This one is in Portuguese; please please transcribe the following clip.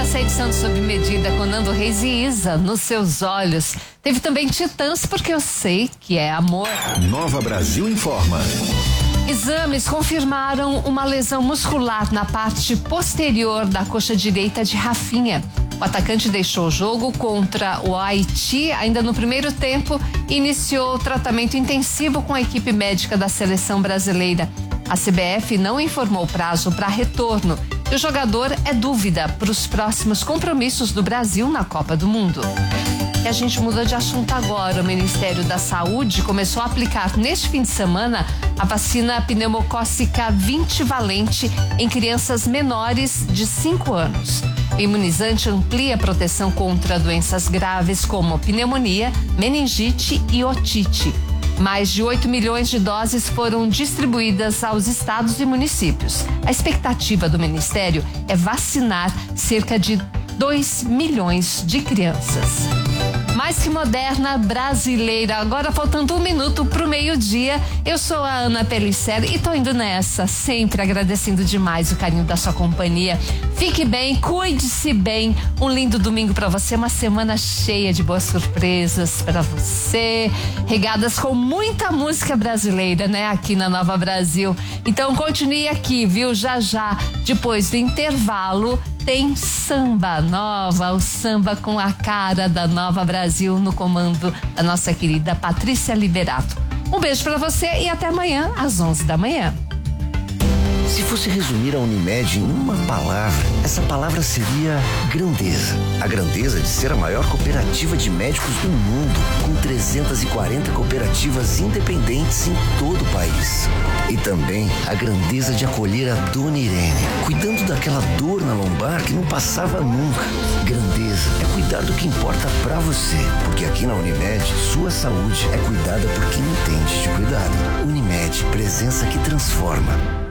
essa edição de Sob Medida com Nando Reis e Isa nos seus olhos. Teve também Titãs, porque eu sei que é amor. Nova Brasil informa. Exames confirmaram uma lesão muscular na parte posterior da coxa direita de Rafinha. O atacante deixou o jogo contra o Haiti ainda no primeiro tempo e iniciou o tratamento intensivo com a equipe médica da seleção brasileira. A CBF não informou prazo para retorno e o jogador é dúvida para os próximos compromissos do Brasil na Copa do Mundo. E a gente muda de assunto agora. O Ministério da Saúde começou a aplicar neste fim de semana a vacina pneumocócica 20-valente em crianças menores de 5 anos. O imunizante amplia a proteção contra doenças graves como pneumonia, meningite e otite. Mais de 8 milhões de doses foram distribuídas aos estados e municípios. A expectativa do Ministério é vacinar cerca de 2 milhões de crianças. Mais que moderna, brasileira. Agora faltando 1 minuto pro meio-dia. Eu sou a Ana Pellicer e tô indo nessa, sempre agradecendo demais o carinho da sua companhia. Fique bem, cuide-se bem. Um lindo domingo pra você, uma semana cheia de boas surpresas pra você, regadas com muita música brasileira, né? Aqui na Nova Brasil. Então continue aqui, viu? Já, depois do intervalo, tem Samba Nova, o samba com a cara da Nova Brasil no comando da nossa querida Patrícia Liberato. Um beijo pra você e até amanhã às 11 da manhã. Se fosse resumir a Unimed em uma palavra, essa palavra seria grandeza. A grandeza de ser a maior cooperativa de médicos do mundo, com 340 cooperativas independentes em todo o país. E também a grandeza de acolher a Dona Irene, cuidando daquela dor na lombar que não passava nunca. Grandeza é cuidar do que importa pra você, porque aqui na Unimed, sua saúde é cuidada por quem entende de cuidado. Unimed, presença que transforma.